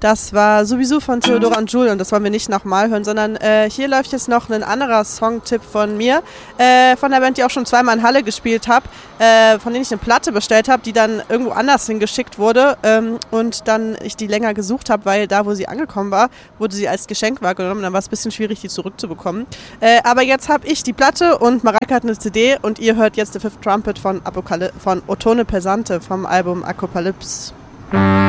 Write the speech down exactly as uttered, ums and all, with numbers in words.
Das war sowieso von Theodora und Jules und das wollen wir nicht nochmal hören, sondern äh, hier läuft jetzt noch ein anderer Songtipp von mir, äh, von der Band, die auch schon zweimal in Halle gespielt habe, äh, von denen ich eine Platte bestellt habe, die dann irgendwo anders hingeschickt wurde ähm, und dann ich die länger gesucht habe, weil da, wo sie angekommen war, wurde sie als Geschenk wahrgenommen, dann war es ein bisschen schwierig, die zurückzubekommen. Äh, aber jetzt habe ich die Platte und Mareike hat eine C D und ihr hört jetzt The Fifth Trumpet von, Apokaly- von Ottone Pesante vom Album Apocalypse.